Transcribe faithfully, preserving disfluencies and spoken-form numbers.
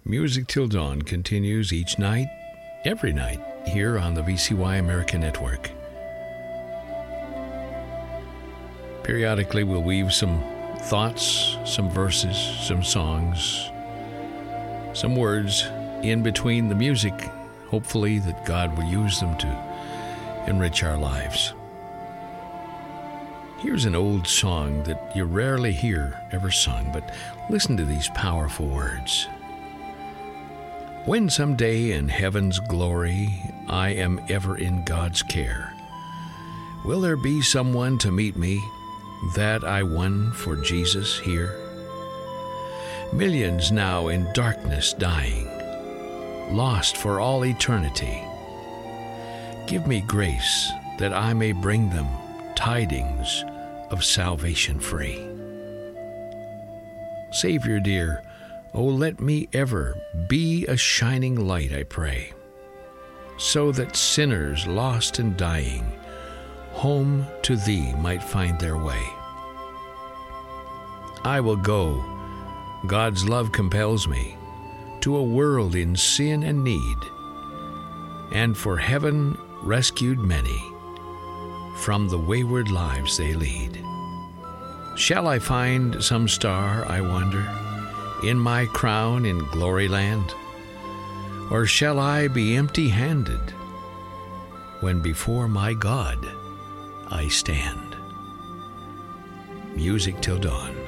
Music Till Dawn continues each night, every night, here on the V C Y America Network. Periodically, we'll weave some thoughts, some verses, some songs, some words in between the music, hopefully that God will use them to enrich our lives. Here's an old song that you rarely hear ever sung, but listen to these powerful words. When someday in heaven's glory I am ever in God's care, will there be someone to meet me that I won for Jesus here? Millions now in darkness dying, lost for all eternity. Give me grace that I may bring them tidings of salvation free. Savior dear, oh, let me ever be a shining light, I pray, so that sinners lost and dying home to Thee might find their way. I will go, God's love compels me, to a world in sin and need, and for heaven rescued many from the wayward lives they lead. Shall I find some star, I wonder, in my crown in glory land? Or shall I be empty-handed when before my God I stand? Music Till Dawn.